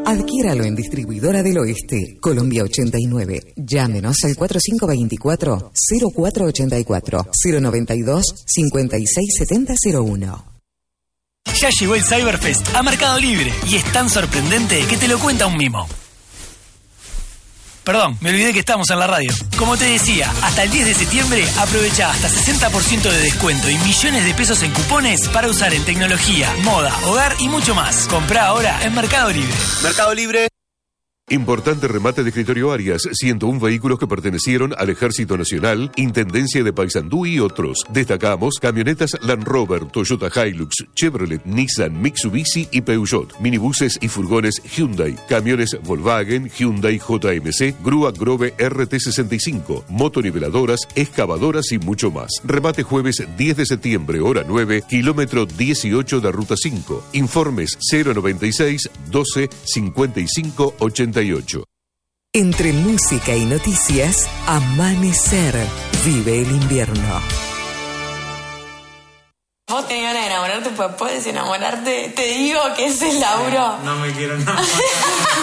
Adquiéralo en Distribuidora del Oeste, Colombia 89. Llámenos al 4524-0484, 092-567001. Ya llegó el Cyberfest a Mercado Libre y es tan sorprendente que te lo cuenta un mimo. Perdón, me olvidé que estamos en la radio. Como te decía, hasta el 10 de septiembre aprovecha hasta 60% de descuento y millones de pesos en cupones para usar en tecnología, moda, hogar y mucho más. Comprá ahora en Mercado Libre. Mercado Libre. Importante remate de Escritorio Arias, 101 vehículos que pertenecieron al Ejército Nacional, Intendencia de Paysandú y otros. Destacamos camionetas Land Rover, Toyota Hilux, Chevrolet, Nissan, Mitsubishi y Peugeot, minibuses y furgones Hyundai, camiones Volkswagen, Hyundai JMC, grúa Grove RT65, motoniveladoras, excavadoras y mucho más. Remate jueves 10 de septiembre, hora 9, kilómetro 18 de Ruta 5. Informes 096 12 55 88. Entre música y noticias, Amanecer. Vive el invierno. Vos tenés ganas de enamorarte, pues puedes enamorarte. Te digo que ese es Lauro. No me quiero enamorar.